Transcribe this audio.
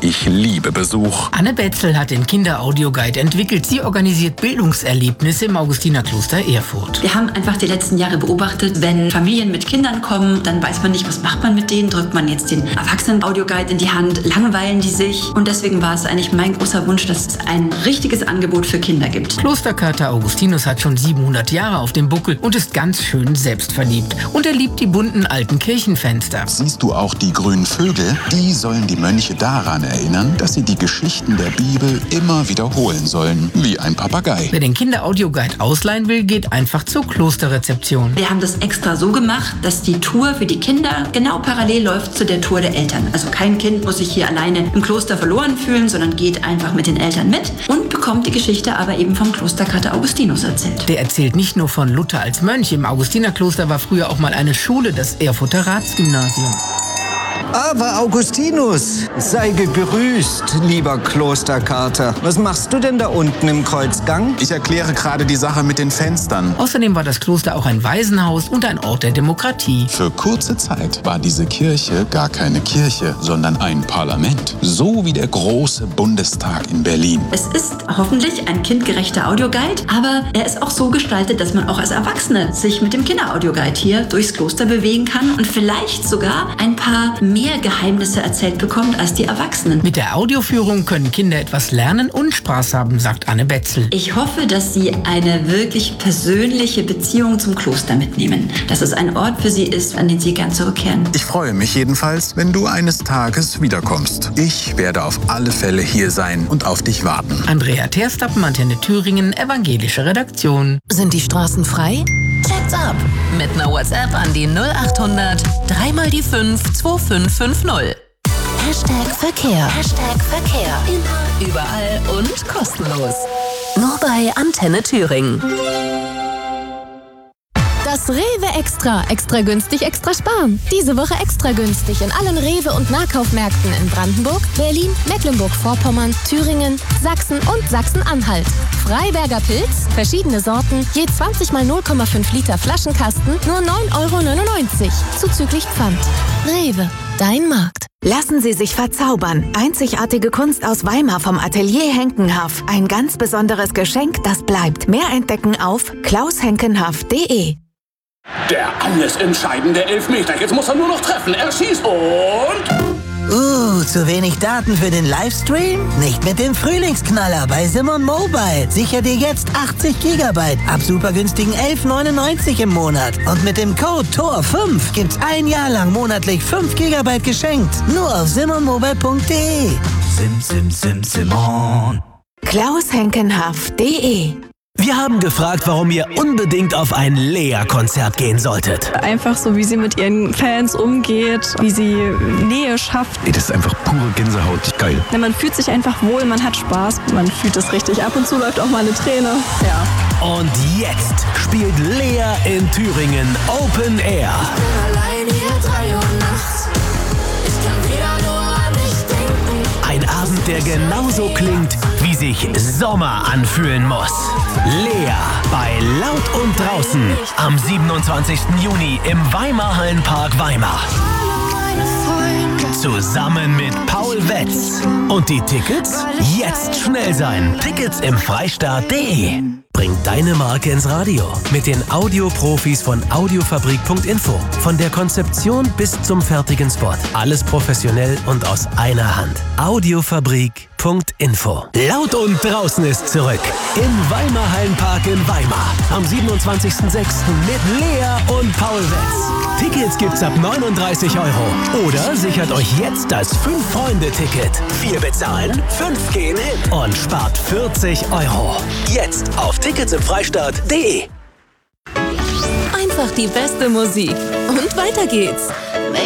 Ich liebe Besuch. Anne Betzel hat den Kinder-Audio-Guide entwickelt. Sie organisiert Bildungserlebnisse im Augustinerkloster Erfurt. Wir haben einfach die letzten Jahre beobachtet, wenn Familien mit Kindern kommen, dann weiß man nicht, was macht man mit denen. Drückt man jetzt den Erwachsenen-Audio-Guide in die Hand, langweilen die sich. Und deswegen war es eigentlich mein großer Wunsch, dass es ein richtiges Angebot für Kinder gibt. Klosterkater Augustinus hat schon 700 Jahre auf dem Buckel und ist ganz schön selbstverliebt. Und er liebt die bunten alten Kirchenfenster. Siehst du auch die grünen Vögel? Die sollen die Mönche daran erinnern, dass sie die Geschichten der Bibel immer wiederholen sollen, wie ein Papagei. Wer den Kinder-Audio-Guide ausleihen will, geht einfach zur Klosterrezeption. Wir haben das extra so gemacht, dass die Tour für die Kinder genau parallel läuft zu der Tour der Eltern. Also kein Kind muss sich hier alleine im Kloster verloren fühlen, sondern geht einfach mit den Eltern mit und bekommt die Geschichte aber eben vom Klosterkater Augustinus erzählt. Der erzählt nicht nur von Luther als Mönch. Im Augustinerkloster war früher auch mal eine Schule, das Erfurter Ratsgymnasium. Aber Augustinus, sei gegrüßt, lieber Klosterkater. Was machst du denn da unten im Kreuzgang? Ich erkläre gerade die Sache mit den Fenstern. Außerdem war das Kloster auch ein Waisenhaus und ein Ort der Demokratie. Für kurze Zeit war diese Kirche gar keine Kirche, sondern ein Parlament. So wie der große Bundestag in Berlin. Es ist hoffentlich ein kindgerechter Audioguide, aber er ist auch so gestaltet, dass man auch als Erwachsene sich mit dem Kinder-Audioguide hier durchs Kloster bewegen kann und vielleicht sogar ein paar mehr Geheimnisse erzählt bekommt als die Erwachsenen. Mit der Audioführung können Kinder etwas lernen und Spaß haben, sagt Anne Betzel. Ich hoffe, dass sie eine wirklich persönliche Beziehung zum Kloster mitnehmen. Dass es ein Ort für sie ist, an den sie gern zurückkehren. Ich freue mich jedenfalls, wenn du eines Tages wiederkommst. Ich werde auf alle Fälle hier sein und auf dich warten. Andrea Terstappen, Antenne Thüringen, evangelische Redaktion. Sind die Straßen frei? Check's ab! Mit einer WhatsApp an die 0800 3 mal die 5 2550. #Verkehr. #Verkehr. Immer, überall und kostenlos. Nur bei Antenne Thüringen. Das Rewe Extra. Extra günstig, extra sparen. Diese Woche extra günstig in allen Rewe- und Nahkaufmärkten in Brandenburg, Berlin, Mecklenburg-Vorpommern, Thüringen, Sachsen und Sachsen-Anhalt. Freiberger Pilz, verschiedene Sorten, je 20 mal 0,5 Liter Flaschenkasten, nur 9,99 €, zuzüglich Pfand. Rewe, dein Markt. Lassen Sie sich verzaubern. Einzigartige Kunst aus Weimar vom Atelier Henkenhaff. Ein ganz besonderes Geschenk, das bleibt. Mehr entdecken auf klaushenkenhaff.de. Der alles entscheidende Elfmeter. Jetzt muss er nur noch treffen. Er schießt und... Zu wenig Daten für den Livestream? Nicht mit dem Frühlingsknaller bei Simon Mobile. Sicher dir jetzt 80 GB ab super günstigen 11,99 € im Monat. Und mit dem Code TOR5 gibt's ein Jahr lang monatlich 5 GB geschenkt. Nur auf simonmobile.de. Simon. klaushenkenhaff.de. Wir haben gefragt, warum ihr unbedingt auf ein Lea-Konzert gehen solltet. Einfach so, wie sie mit ihren Fans umgeht, wie sie Nähe schafft. Das ist einfach pure Gänsehaut. Geil. Ja, man fühlt sich einfach wohl, man hat Spaß, man fühlt es richtig. Ab und zu läuft auch mal eine Träne. Ja. Und jetzt spielt Lea in Thüringen Open Air. Ich bin allein hier 3 Uhr nachts. Ich kann wieder nur an dich denken. Ein Abend, der genauso klingt, wie sich Sommer anfühlen muss. Lea bei Laut und Draußen am 27. Juni im Weimar Hallenpark Weimar. Zusammen mit Paul Wetz. Und die Tickets? Jetzt schnell sein. Tickets im Freistaat.de. Bring deine Marke ins Radio mit den Audioprofis von Audiofabrik.info. Von der Konzeption bis zum fertigen Spot. Alles professionell und aus einer Hand. Audiofabrik.info. Laut und Draußen ist zurück. Im Weimar Hallenpark in Weimar. Am 27.06. mit Lea und Paul Wetz. Tickets gibt's ab 39 €. Oder sichert euch jetzt das 5-Freunde-Ticket. 4 bezahlen, 5 gehen hin. Und spart 40 €. Jetzt auf ticketsimfreistaat.de. Einfach die beste Musik. Und weiter geht's.